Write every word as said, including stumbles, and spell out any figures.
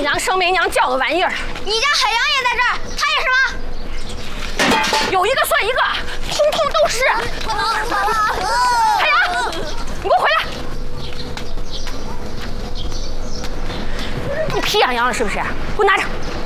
娘生没娘教的玩意儿。 你家海洋也在这儿，他也是吗？ 有一个算一个，通通都是。海洋，你给我回来！你皮痒痒的是不是？给我拿着。